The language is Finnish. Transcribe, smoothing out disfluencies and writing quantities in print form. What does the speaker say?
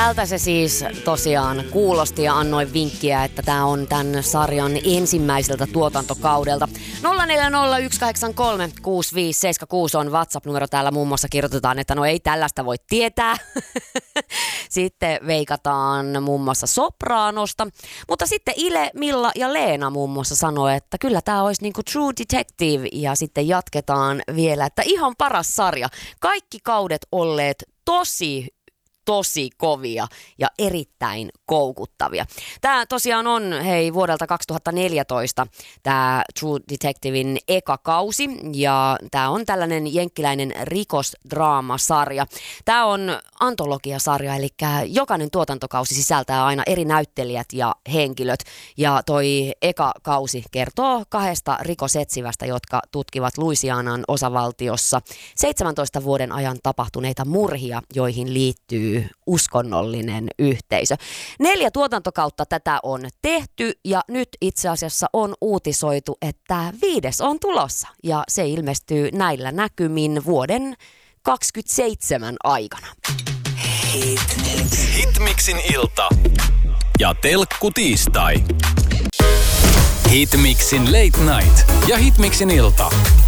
Tältä se siis tosiaan kuulosti ja annoin vinkkiä, että tämä on tämän sarjan ensimmäiseltä tuotantokaudelta. 0401836576 on WhatsApp-numero. Täällä muun muassa kirjoitetaan, että no ei tällaista voi tietää. Sitten veikataan muun muassa Sopranosta. Mutta sitten Ile, Milla ja Leena muun muassa sanoi, että kyllä tämä olisi niinku True Detective. Ja sitten jatketaan vielä, että ihan paras sarja. Kaikki kaudet olleet tosi kovia ja erittäin koukuttavia. Tämä tosiaan on, vuodelta 2014 tämä True Detectivein eka kausi ja tämä on tällainen jenkkiläinen rikosdraamasarja. Tämä on antologiasarja, eli jokainen tuotantokausi sisältää aina eri näyttelijät ja henkilöt ja toi eka kausi kertoo 2 rikosetsivästä, jotka tutkivat Louisianan osavaltiossa 17 vuoden ajan tapahtuneita murhia, joihin liittyy uskonnollinen yhteisö. 4 tuotantokautta tätä on tehty ja nyt itse asiassa on uutisoitu, että 5. on tulossa ja se ilmestyy näillä näkymin vuoden 2027 aikana. Hitmixin ilta ja telkku tiistai. Hitmixin late night ja Hitmixin ilta.